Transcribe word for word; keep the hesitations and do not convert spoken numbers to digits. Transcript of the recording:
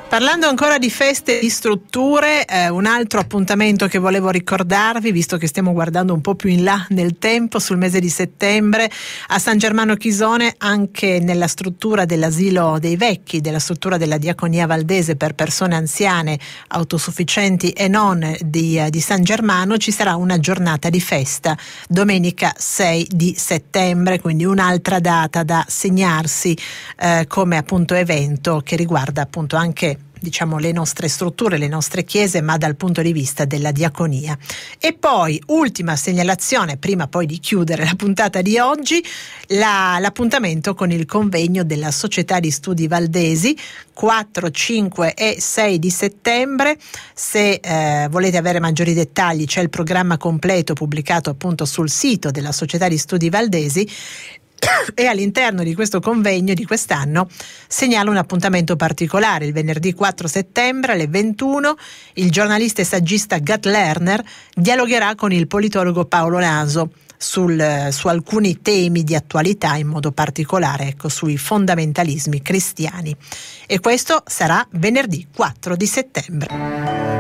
Parlando ancora di feste e di strutture, eh, un altro appuntamento che volevo ricordarvi, visto che stiamo guardando un po' più in là nel tempo, sul mese di settembre, a San Germano Chisone, anche nella struttura dell'asilo dei vecchi, della struttura della Diaconia Valdese per persone anziane, autosufficienti e non di, di San Germano, ci sarà una giornata di festa, domenica sei di settembre, quindi un'altra data da segnarsi eh, come appunto evento che riguarda appunto anche diciamo le nostre strutture, le nostre chiese, ma dal punto di vista della diaconia. E poi ultima segnalazione, prima poi di chiudere la puntata di oggi, la, l'appuntamento con il convegno della Società di Studi Valdesi quattro, cinque e sei di settembre. Se eh, volete avere maggiori dettagli c'è il programma completo pubblicato appunto sul sito della Società di Studi Valdesi. E all'interno di questo convegno di quest'anno segnalo un appuntamento particolare. Il venerdì quattro settembre alle ventuno il giornalista e saggista Gat Lerner dialogherà con il politologo Paolo Naso sul, su alcuni temi di attualità, in modo particolare ecco, sui fondamentalismi cristiani. E questo sarà venerdì quattro di settembre.